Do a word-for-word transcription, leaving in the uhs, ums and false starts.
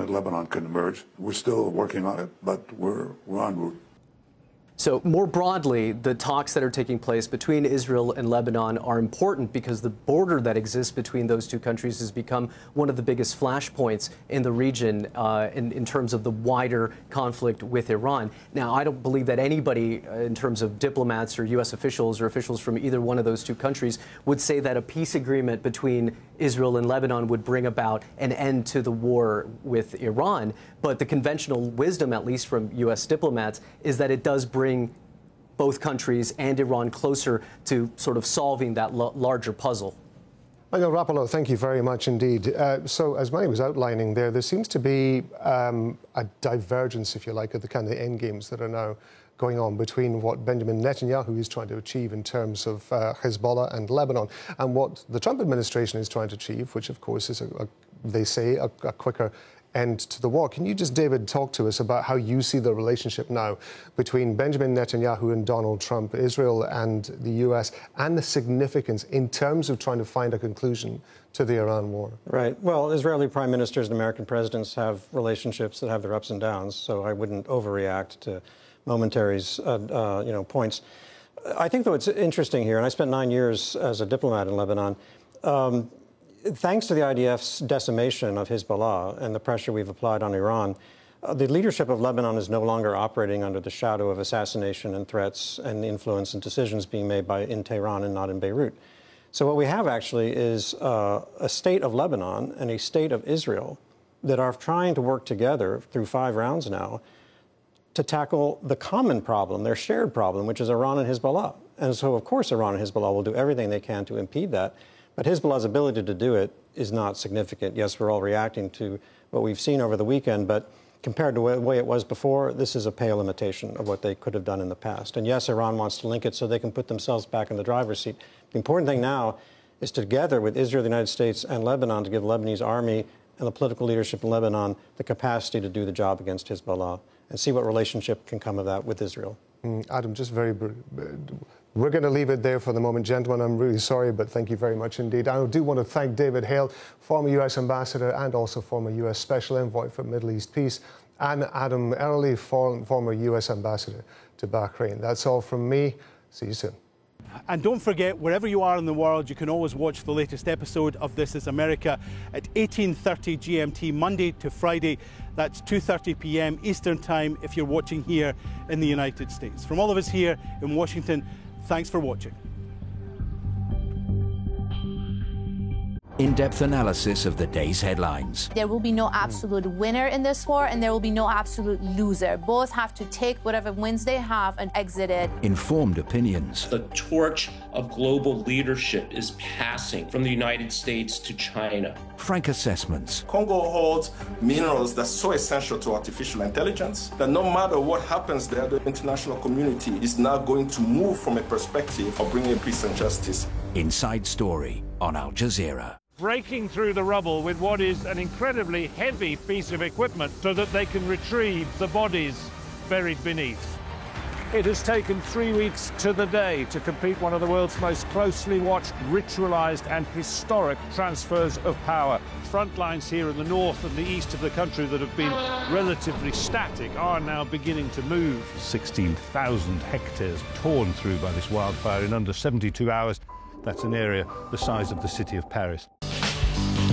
in Lebanon can emerge. We're still working on it, but we're, we're en route. So more broadly, the talks that are taking place between Israel and Lebanon are important because the border that exists between those two countries has become one of the biggest flashpoints in the region uh, in, in terms of the wider conflict with Iran. Now, I don't believe that anybody uh, in terms of diplomats or U S officials or officials from either one of those two countries would say that a peace agreement between Israel and Lebanon would bring about an end to the war with Iran. But the conventional wisdom, at least from U S diplomats, is that it does bring bring both countries and Iran closer to sort of solving that larger puzzle. Michael Rapallo, thank you very much indeed. Uh, so, as Manny was outlining there, there seems to be um, a divergence, if you like, of the kind of end games that are now going on between what Benjamin Netanyahu is trying to achieve in terms of uh, Hezbollah and Lebanon and what the Trump administration is trying to achieve, which, of course, is, a, a, they say, a, a quicker end to the war. Can you just, David, talk to us about how you see the relationship now between Benjamin Netanyahu and Donald Trump, Israel and the U S, and the significance in terms of trying to find a conclusion to the Iran war? Right. Well, Israeli prime ministers and American presidents have relationships that have their ups and downs, so I wouldn't overreact to momentary uh, uh, you know, points. I think, though, it's interesting here, and I spent nine years as a diplomat in Lebanon, um, thanks to the I D F's decimation of Hezbollah and the pressure we've applied on Iran, uh, the leadership of Lebanon is no longer operating under the shadow of assassination and threats and influence and decisions being made by in Tehran and not in Beirut. So what we have actually is uh, a state of Lebanon and a state of Israel that are trying to work together through five rounds now to tackle the common problem, their shared problem, which is Iran and Hezbollah. And so, of course, Iran and Hezbollah will do everything they can to impede that. But Hezbollah's ability to do it is not significant. Yes, we're all reacting to what we've seen over the weekend, but compared to the way it was before, this is a pale imitation of what they could have done in the past. And yes, Iran wants to link it so they can put themselves back in the driver's seat. The important thing now is together with Israel, the United States, and Lebanon to give the Lebanese army and the political leadership in Lebanon the capacity to do the job against Hezbollah and see what relationship can come of that with Israel. Mm, Adam, just very... We're going to leave it there for the moment, gentlemen. I'm really sorry, but thank you very much indeed. I do want to thank David Hale, former U S ambassador and also former U S special envoy for Middle East peace, and Adam Early, former U S ambassador to Bahrain. That's all from me. See you soon. And don't forget, wherever you are in the world, you can always watch the latest episode of This Is America at eighteen thirty G M T, Monday to Friday. That's two thirty p m Eastern Time if you're watching here in the United States. From all of us here in Washington, thanks for watching. In-depth analysis of the day's headlines. There will be no absolute winner in this war, and there will be no absolute loser. Both have to take whatever wins they have and exit it. Informed opinions. The torch of global leadership is passing from the United States to China. Frank assessments. Congo holds minerals that's so essential to artificial intelligence that no matter what happens there, the international community is now going to move from a perspective of bringing peace and justice. Inside Story on Al Jazeera. Breaking through the rubble with what is an incredibly heavy piece of equipment so that they can retrieve the bodies buried beneath. It has taken three weeks to the day to complete one of the world's most closely watched, ritualized and historic transfers of power. Front lines here in the north and the east of the country that have been relatively static are now beginning to move. sixteen thousand hectares torn through by this wildfire in under seventy-two hours. That's an area the size of the city of Paris.